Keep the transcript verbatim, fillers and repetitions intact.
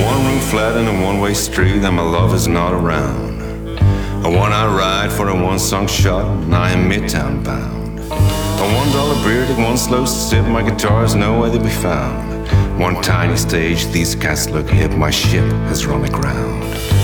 one room flat and a one-way street, and my love is not around. A one-hour ride for a one-song shot, and I am midtown bound. A one-dollar beer, take one slow sip, my guitar is nowhere to be found. One tiny stage, these cats look hip, my ship has run aground.